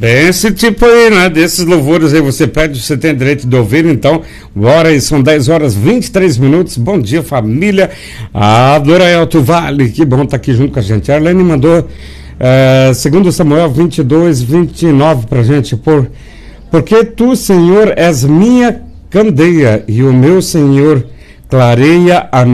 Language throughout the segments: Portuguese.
Bem, esse tipo aí, né? Desses louvores aí você pede, você tem direito de ouvir, então, bora aí, são 10 horas 23 minutos. Bom dia, família. A Doraelto Vale, que bom estar aqui junto com a gente. A Arlene mandou, segundo Samuel 22, 29 pra gente, porque tu, Senhor, és minha candeia e o meu Senhor clareia as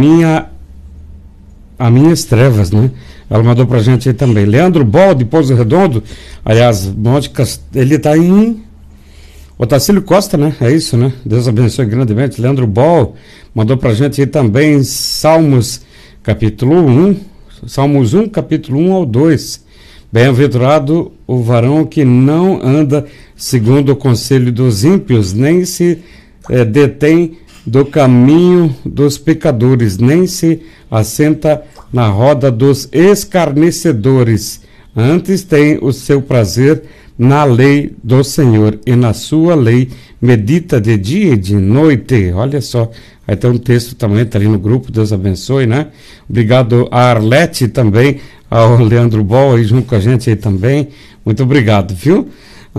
minhas trevas, né? Ela mandou pra gente aí também. Leandro Bol, de Pouso Redondo, aliás, ele tá em Otacílio Costa, né? É isso, né? Deus abençoe grandemente. Leandro Bol mandou pra gente aí também Salmos capítulo 1, capítulo 1 ao 2. Bem-aventurado o varão que não anda segundo o conselho dos ímpios, nem se detém do caminho dos pecadores, nem se assenta na roda dos escarnecedores. Antes tem o seu prazer na lei do Senhor, e na sua lei medita de dia e de noite. Olha só, aí tem um texto também, tá ali no grupo, Deus abençoe, né? Obrigado a Arlete também, ao Leandro Bol aí junto com a gente aí também. Muito obrigado, viu?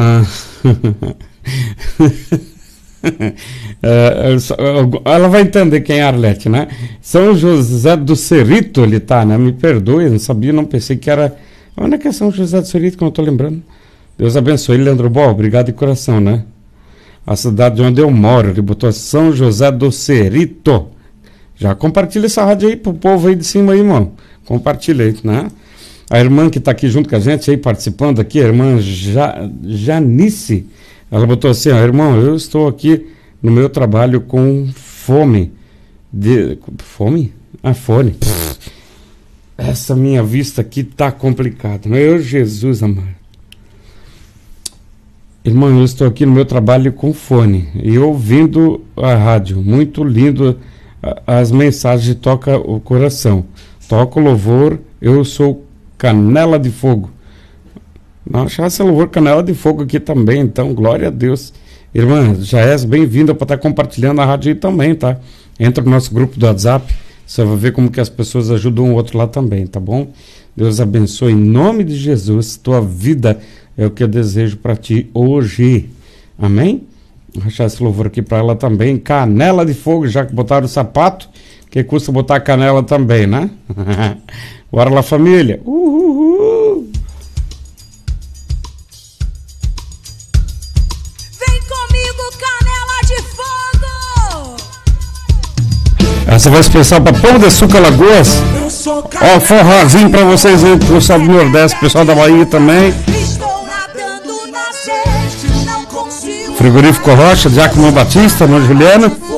Ela vai entender quem é Arlete, né? São José do Cerrito ele tá, né? Me perdoe, não sabia, não pensei que era. Onde é que é São José do Cerrito, que eu não tô lembrando? Deus abençoe, Leandro Bol, obrigado de coração, né? A cidade onde eu moro, ele botou São José do Cerrito. Já compartilha essa rádio aí pro povo aí de cima aí, irmão. Compartilha aí, né? A irmã que tá aqui junto com a gente aí, participando aqui, a irmã Janice. Ela botou assim, irmão, eu estou aqui no meu trabalho com fome. Fome? Fome. Essa minha vista aqui tá complicada. Meu Jesus amado. Irmão, eu estou aqui no meu trabalho com fone e ouvindo a rádio. Muito lindo as mensagens, toca o coração. Toca o louvor, eu sou Canela de Fogo. Não achasse louvor Canela de Fogo aqui também, então, glória a Deus. Irmã, já és bem-vinda para estar compartilhando a rádio aí também, tá? Entra no nosso grupo do WhatsApp, você vai ver como que as pessoas ajudam o outro lá também, tá bom? Deus abençoe, em nome de Jesus, tua vida é o que eu desejo para ti hoje, amém? Vou achar esse louvor aqui para ela também, Canela de Fogo, já que botaram o sapato, que custa botar canela também, né? Bora lá, família! Uhul! Essa vai especial para Pão de Açúcar Lagoas. Ó, forrozinho para vocês aí, pessoal do Nordeste, pessoal da Bahia também. Frigorífico Rocha, Giacomo Batista, Nova Juliana.